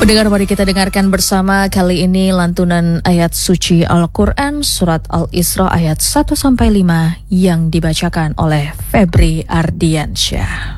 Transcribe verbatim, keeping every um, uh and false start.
Pendengar, mari kita dengarkan bersama kali ini lantunan ayat suci Al-Quran Surat Al-Isra ayat satu sampai lima yang dibacakan oleh Febri Ardiansyah.